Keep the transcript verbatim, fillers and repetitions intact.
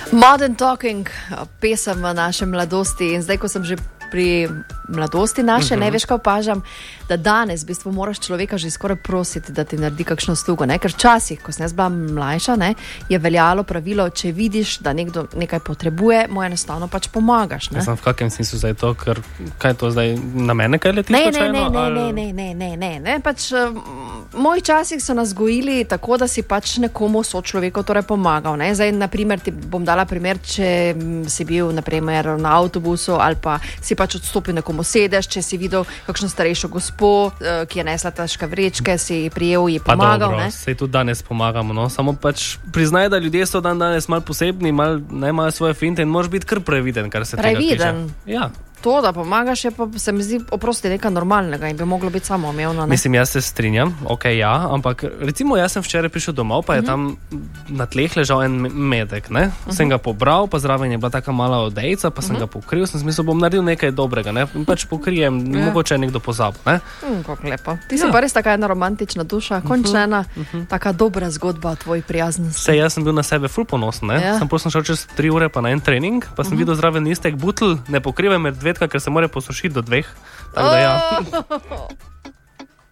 Modern Talking, pesem v naše mladosti in zdaj, ko sem že pri mladosti naše, uh-huh. ne veš, kaj opažam, da danes v bistvu moraš človeka že skoraj prositi, da ti naredi kakšno slugo, ne? Ker včasih, ko sem jaz bila mlajša, ne, je veljalo pravilo, če vidiš, da nekdo nekaj potrebuje, mu enostavno pač pomagaš, ne? Ja sem v kakem smislu zdaj to, ker kaj to zdaj na mene kaj leti ne, slučajno? Ne, ne, ali... ne, ne, ne, ne, ne, ne, pač uh, moji časih so nas gojili tako, da si pač nekomu sočloveku torej pomagal, ne? Zdaj, naprimer, ti bom dala primer, če m, si bil, naprimer, na avtobusu ali pa si pač odstopil nekomu sedež, če si videl kakšno starejšo gospo, ki je nesla težke vrečke, si prijel, ji pomagal. Pa dobro, sej tudi danes pomagamo, no? Samo pač priznaj, da ljudje so dan danes malo posebni, malo ne imajo svoje finte in moraš biti kar previden, kar se previden. tega tiče. Ja. To, da pomagaš, je pa se mi zdi oprosti nekaj normalnega in bi moglo biti samoumevno. Mislim, jaz se strinjam, ok, ja, ampak recimo jaz sem včeraj prišel domov, pa je uh-huh. tam na tleh ležal en medek, ne? Uh-huh. Sem ga pobral, pa zraven je bila taka mala odejca, pa sem uh-huh. ga pokril, sem smisel, bom naredil nekaj dobrega, ne? In pač pokrijem, ja. mogoče je nekdo pozabil, ne? Mm, kako lepo. Ti ja. si pa res taka ena romantična duša, končna ena uh-huh. taka dobra zgodba o tvoji prijaznosti. Sej, jaz sem bil na sebe ful ponosen, ne? Ja. Sem prosim šel čez tri ure pa na en trening, pa sem uh-huh. videl zraven istek butl, ne pokrivaj medvedka, ker se mora posušiti do dveh. Tako da ja.